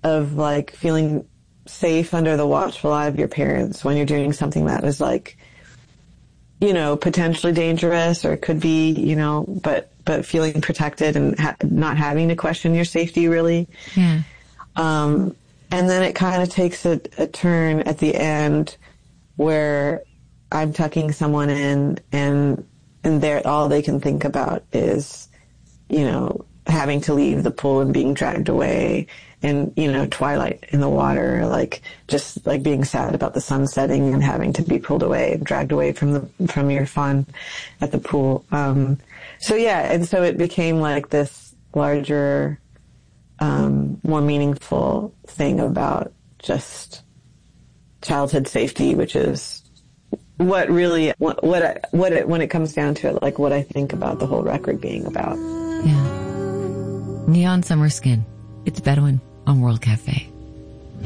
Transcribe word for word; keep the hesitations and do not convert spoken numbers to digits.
of like feeling safe under the watchful eye of your parents when you're doing something that is like, you know, potentially dangerous, or it could be, you know, but, but feeling protected and ha- not having to question your safety really. Yeah. Um, and then it kind of takes a, a turn at the end where I'm tucking someone in, and, and they're, all they can think about is, you know, having to leave the pool and being dragged away, and, you know, twilight in the water, like just like being sad about the sun setting and having to be pulled away and dragged away from the, from your fun at the pool. Um, so yeah, and so it became like this larger, um, more meaningful thing about just childhood safety, which is what really, what, what, I, what it, when it comes down to it, like what I think about the whole record being about. Yeah. Neon Summer Skin. It's Bedouin on World Cafe.